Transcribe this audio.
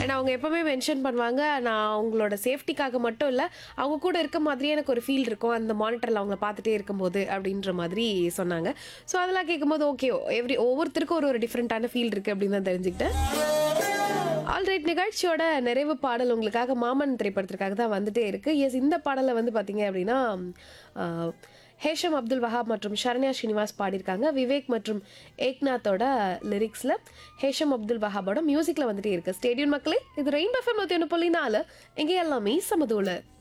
And அவங்க எப்பவுமே mention பண்ணுவாங்க, நான் அவங்களோட சேஃப்டிக்காக மட்டும் இல்ல, அவங்க கூட இருக்க மாதிரியே எனக்கு ஒரு ஃபீல் இருக்கும். அந்த மானிட்டர்ல அவங்கள பார்த்துட்டே இருக்கும்போது அப்படின்ற மாதிரி சொன்னாங்க. ஸோ அதெல்லாம் கேட்கும்போது ஓகே, ஒவ்வொருத்தருக்கும் ஒரு ஒரு டிஃப்ரெண்ட்டான ஃபீல் இருக்கு அப்படின்னு தான் தெரிஞ்சுக்கிட்டேன். ஆல்ரைட், நிகழ்ச்சியோட நிறைவு பாடல் உங்களுக்காக மாமன் திரைப்படத்திற்காக தான் வந்துட்டே இருக்கு. எஸ், இந்த பாடலை வந்து பார்த்தீங்க அப்படின்னா ஹேஷம் அப்துல் வஹாப் மற்றும் சரண்யா ஸ்ரீனிவாஸ் பாடியிருக்காங்க. விவேக் மற்றும் ஏக்நாத்தோட லிரிக்ஸில் ஹேஷம் அப்துல் வஹாபோட மியூசிக்கில் வந்துட்டே இருக்கு. ஸ்டேடியம் மக்களே, இது ரெயின்போ எஃப்எம் 101.4, இங்கே எல்லாமே சமதூள.